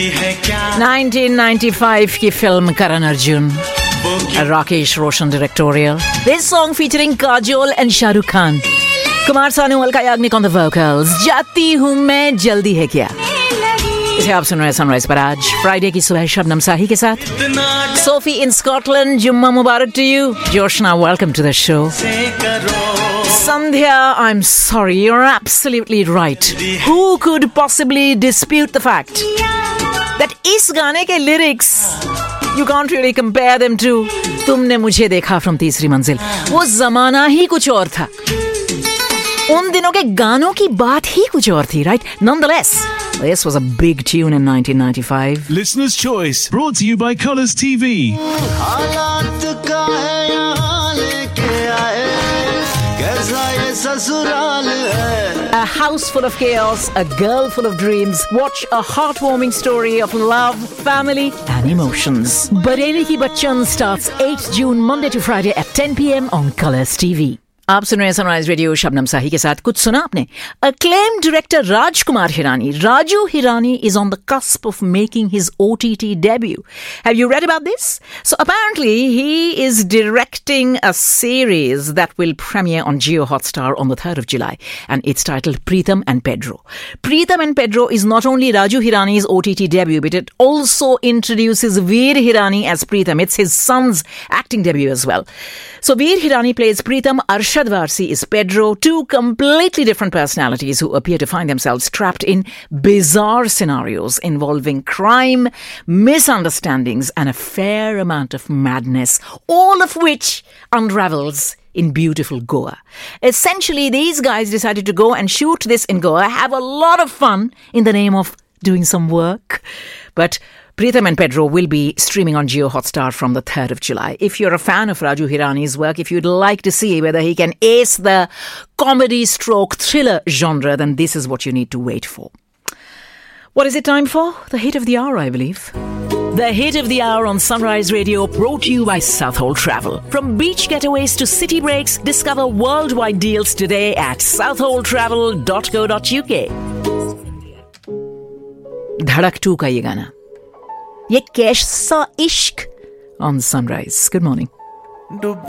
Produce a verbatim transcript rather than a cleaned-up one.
Nineteen ninety five की film Karan Arjun, Rakesh Roshan directorial. This song featuring Kajol and Shahrukh Khan. Kumar Sanu, Alka Yagnik on the vocals. जाती हूँ मैं, जल्दी है क्या. इसे आप सुन रहे हैं सनराइज पर आज फ्राइडे की सुबह शबनम साही के साथ. सोफी इन स्कॉटलैंड, जुम्मा मुबारक to you. Joshna, welcome to the show. Sandhya, I'm sorry, you're absolutely right. Who could possibly dispute the fact that इस गाने के lyrics you can't really compare them to तुमने मुझे देखा from तीसरी मंजिल. वो जमाना ही कुछ और था. उन दिनों के गानों की बात ही कुछ और थी, right? Nonetheless, this was a big tune in nineteen ninety-five. Listener's Choice, brought to you by Colours T V. A house full of chaos, a girl full of dreams. Watch a heartwarming story of love, family and emotions. Bareilly Ki Bachchan starts eighth June, Monday to Friday at ten p.m. on Colours T V. आप सुन रहे हैं sunrise radio Shabnam साही के साथ. कुछ सुना आपने? Acclaimed director Rajkumar Hirani, Raju Hirani, is on the cusp of making his O T T debut. Have you read about this? So apparently he is directing a series that will premiere on Jio Hotstar on the third of July, and it's titled Pritham and Pedro. Pritham and Pedro is not only Raju Hirani's O T T debut, but it also introduces Veer Hirani as Pritham. It's his son's acting debut as well. So Veer Hirani plays Pritham, Arshad Varsi is Pedro, two completely different personalities who appear to find themselves trapped in bizarre scenarios involving crime, misunderstandings, and a fair amount of madness, all of which unravels in beautiful Goa. Essentially, these guys decided to go and shoot this in Goa, have a lot of fun in the name of doing some work. But Pritham and Pedro will be streaming on Jio Hotstar from the third of July. If you're a fan of Raju Hirani's work, if you'd like to see whether he can ace the comedy stroke thriller genre, then this is what you need to wait for. What is it time for? The hit of the hour, I believe. The hit of the hour on Sunrise Radio, brought to you by Southhold Travel. From beach getaways to city breaks, discover worldwide deals today at southhold travel dot co dot uk. धड़क to का ये गाना, ये कैसा इश्क on Sunrise. Good morning.